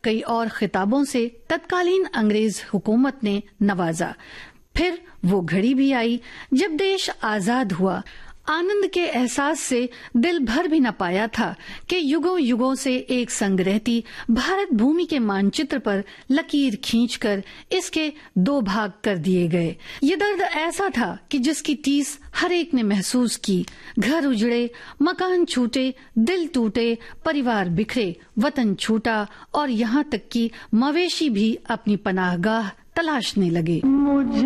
कई और खिताबों से तत्कालीन अंग्रेज हुकूमत ने नवाजा। फिर वो घड़ी भी आई जब देश आजाद हुआ। आनंद के एहसास से दिल भर भी न पाया था कि युगों युगों से एक संग रहती भारत भूमि के मानचित्र पर लकीर खींचकर इसके दो भाग कर दिए गए। ये दर्द ऐसा था कि जिसकी टीस हर एक ने महसूस की। घर उजड़े, मकान छूटे, दिल टूटे, परिवार बिखरे, वतन छूटा और यहाँ तक कि मवेशी भी अपनी पनाहगाह तलाशने लगे।